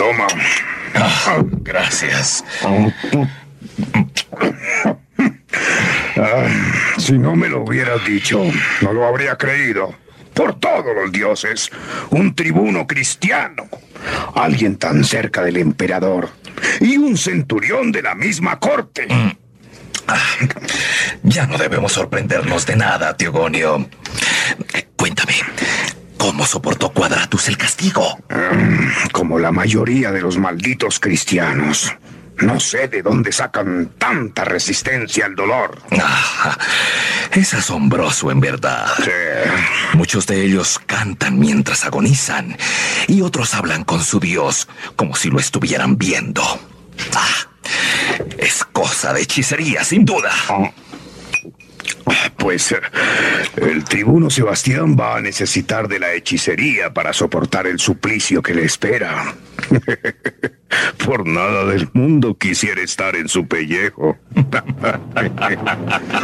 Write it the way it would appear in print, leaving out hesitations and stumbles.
Toma. Gracias. Si no me lo hubieras dicho, no lo habría creído. Por todos los dioses, un tribuno cristiano, alguien tan cerca del emperador y un centurión de la misma corte. Ya no debemos sorprendernos de nada, Teogonio. Cuéntame, ¿cómo soportó Quadratus el castigo? Como la mayoría de los malditos cristianos. No sé de dónde sacan tanta resistencia al dolor. Es asombroso, en verdad. Sí. Muchos de ellos cantan mientras agonizan y otros hablan con su Dios como si lo estuvieran viendo. Es cosa de hechicería, sin duda. Pues el tribuno Sebastián va a necesitar de la hechicería para soportar el suplicio que le espera. Por nada del mundo quisiera estar en su pellejo.